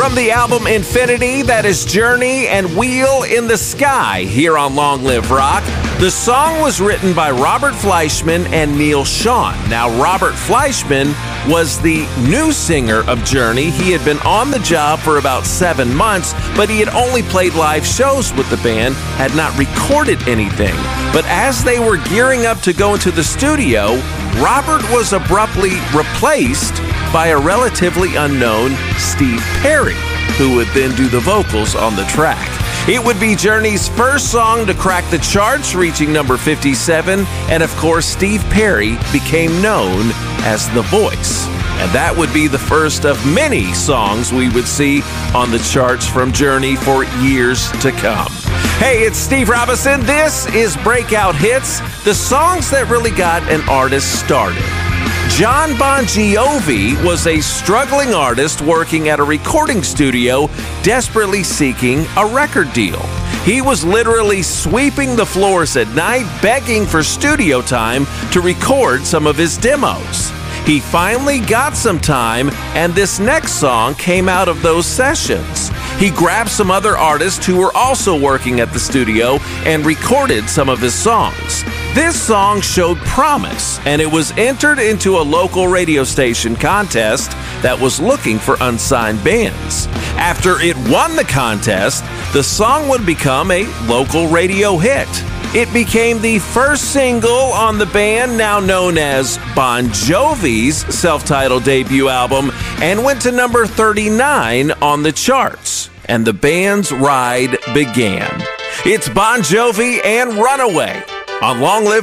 From the album Infinity, that is Journey and Wheel in the Sky here on Long Live Rock. The song was written by Robert Fleischman and Neil Schon. Now, Robert Fleischman was the new singer of Journey. He had been on the job for about 7 months, but he had only played live shows with the band, had not recorded anything. But as they were gearing up to go into the studio, Robert was abruptly replaced by a relatively unknown Steve Perry, who would then do the vocals on the track. It would be Journey's first song to crack the charts, reaching number 57, and of course, Steve Perry became known as The Voice. And that would be the first of many songs we would see on the charts from Journey for years to come. Hey, it's Steve Robinson. This is Breakout Hits, the songs that really got an artist started. Jon Bon Jovi was a struggling artist working at a recording studio, desperately seeking a record deal. He was literally sweeping the floors at night, begging for studio time to record some of his demos. He finally got some time, and this next song came out of those sessions. He grabbed some other artists who were also working at the studio and recorded some of his songs. This song showed promise, and it was entered into a local radio station contest that was looking for unsigned bands. After it won the contest, the song would become a local radio hit. It became the first single on the band now known as Bon Jovi's self-titled debut album and went to number 39 on the charts. And the band's ride began. It's Bon Jovi and Runaway on Long Live